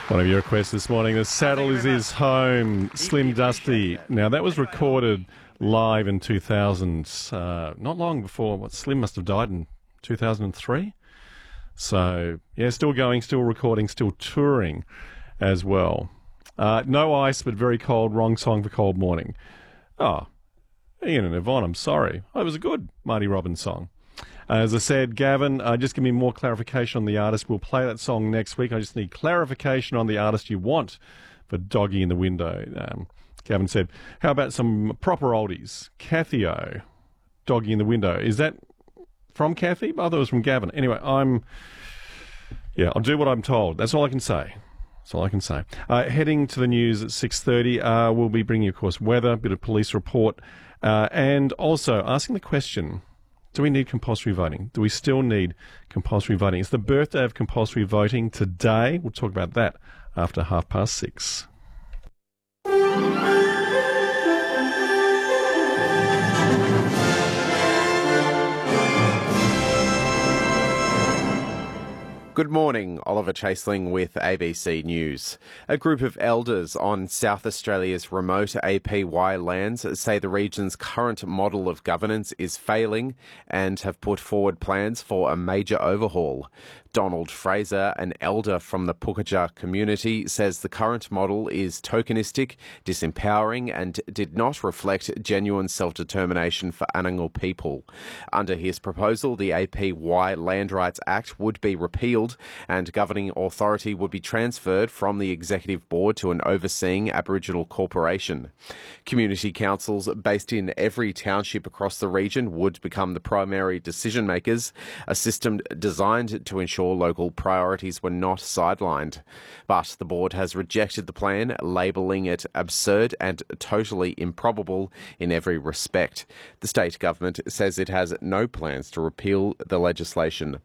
One of your requests this morning, The Saddle is his home, Slim Dusty. Now, that was recorded live in 2000, not long before, Slim must have died in 2003. So, yeah, still going, still recording, still touring as well. No Ice, but very cold, wrong song for cold morning. Oh, Ian and Yvonne, I'm sorry. Oh, it was a good Marty Robbins song. As I said, Gavin, just give me more clarification on the artist. We'll play that song next week. I just need clarification on the artist you want for Doggy in the Window. Gavin said, how about some proper oldies? Kathy O, Doggy in the Window. Is that from Kathy? I thought it was from Gavin. Anyway, I'll do what I'm told. That's all I can say. That's all I can say. Heading to the news at 6:30, we'll be bringing you, of course, weather, a bit of police report, and also asking the question, do we need compulsory voting? Do we still need compulsory voting? It's the birthday of compulsory voting today. We'll talk about that after 6:30. Good morning, Oliver Chaseling with ABC News. A group of elders on South Australia's remote APY lands say the region's current model of governance is failing and have put forward plans for a major overhaul. Donald Fraser, an elder from the Pukaja community, says the current model is tokenistic, disempowering and did not reflect genuine self-determination for Anangu people. Under his proposal, the APY Land Rights Act would be repealed and governing authority would be transferred from the Executive Board to an overseeing Aboriginal corporation. Community councils based in every township across the region would become the primary decision makers, a system designed to ensure local priorities were not sidelined. But the board has rejected the plan, labelling it absurd and totally improbable in every respect. The state government says it has no plans to repeal the legislation.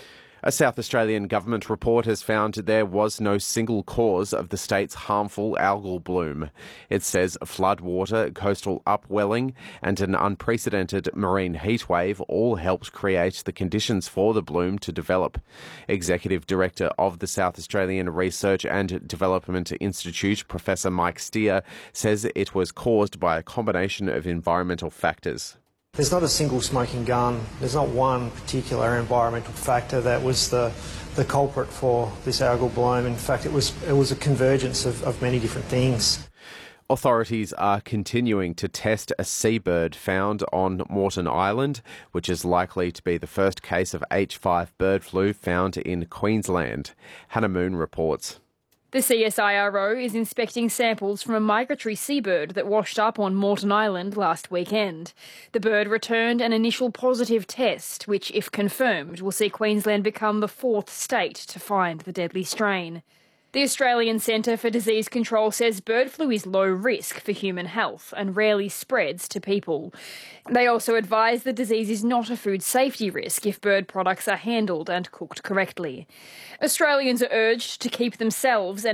A South Australian government report has found there was no single cause of the state's harmful algal bloom. It says floodwater, coastal upwelling and an unprecedented marine heatwave all helped create the conditions for the bloom to develop. Executive Director of the South Australian Research and Development Institute, Professor Mike Steer, says it was caused by a combination of environmental factors. There's not a single smoking gun. There's not one particular environmental factor that was the culprit for this algal bloom. In fact, it was a convergence of many different things. Authorities are continuing to test a seabird found on Moreton Island, which is likely to be the first case of H5 bird flu found in Queensland. Hannah Moon reports. The CSIRO is inspecting samples from a migratory seabird that washed up on Moreton Island last weekend. The bird returned an initial positive test, which, if confirmed, will see Queensland become the fourth state to find the deadly strain. The Australian Centre for Disease Control says bird flu is low risk for human health and rarely spreads to people. They also advise the disease is not a food safety risk if bird products are handled and cooked correctly. Australians are urged to keep themselves and